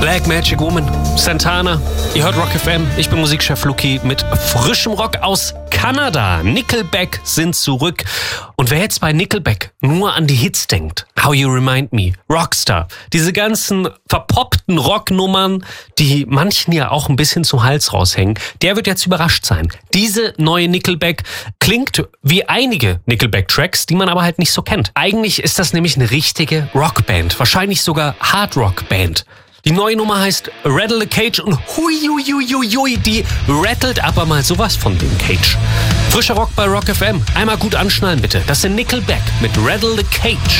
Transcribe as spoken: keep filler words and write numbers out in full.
Black Magic Woman, Santana. Ihr hört Rock F M. Ich bin Musikchef Luki mit frischem Rock aus Kanada. Nickelback sind zurück. Und wer jetzt bei Nickelback nur an die Hits denkt, How You Remind Me, Rockstar, diese ganzen verpoppten Rocknummern, die manchen ja auch ein bisschen zum Hals raushängen, der wird jetzt überrascht sein. Diese neue Nickelback klingt wie einige Nickelback-Tracks, die man aber halt nicht so kennt. Eigentlich ist das nämlich eine richtige Rockband, wahrscheinlich sogar Hard-Rock-Band. Die neue Nummer heißt Rattle the Cage und hui, hui, hui, hui, hui, die rattelt aber mal sowas von dem Cage. Frischer Rock bei Rock F M. Einmal gut anschnallen bitte. Das sind Nickelback mit Rattle the Cage.